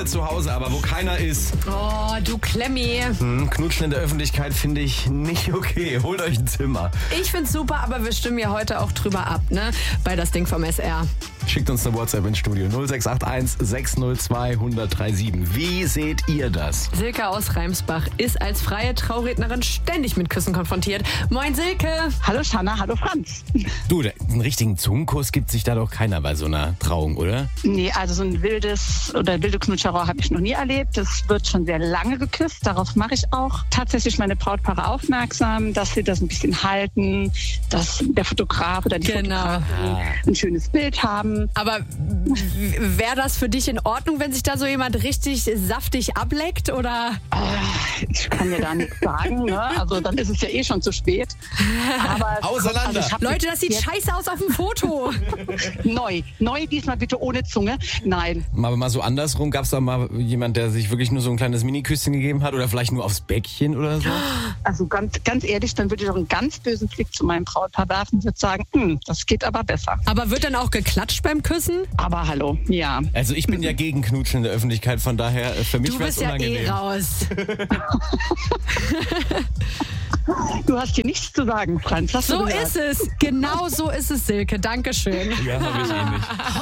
zu Hause, aber wo keiner ist. Oh, du Klemmi. Knutschen in der Öffentlichkeit finde ich nicht okay. Holt euch ein Zimmer. Ich find's super, aber wir stimmen ja heute auch drüber ab, ne? Bei das Ding vom SR. Schickt uns eine WhatsApp ins Studio 0681 602 1037. Wie seht ihr das? Silke aus Reimsbach ist als freie Traurednerin ständig mit Küssen konfrontiert. Moin Silke. Hallo Shanna, hallo Franz. Du, einen richtigen Zungenkuss gibt sich da doch keiner bei so einer Trauung, oder? Nee, also so ein wilde Knutscherei habe ich noch nie erlebt. Das wird schon sehr lange geküsst. Darauf mache ich auch tatsächlich meine Brautpaare aufmerksam, dass sie das ein bisschen halten, dass der Fotograf oder die Fotografin ein schönes Bild haben. Aber wäre das für dich in Ordnung, wenn sich da so jemand richtig saftig ableckt, oder? Ich kann ja da nichts sagen, ne? Also dann ist es ja eh schon zu spät. Aber Auseinander! Leute, das sieht scheiße aus auf dem Foto. Neu diesmal bitte ohne Zunge. Nein. Aber mal so andersrum, gab es da mal jemand, der sich wirklich nur so ein kleines Mini-Küsschen gegeben hat oder vielleicht nur aufs Bäckchen oder so? Also ganz ehrlich, dann würde ich auch einen ganz bösen Blick zu meinem Brautpaar werfen und würde sagen, das geht aber besser. Aber wird dann auch geklatscht beim Küssen? Aber hallo, ja. Also ich bin ja gegen Knutschen in der Öffentlichkeit, von daher für mich wäre es unangenehm. Du bist ja eh raus. Du hast hier nichts zu sagen, Franz. So ist es. Genau so ist es, Silke. Dankeschön. Ja, habe ich eh nicht.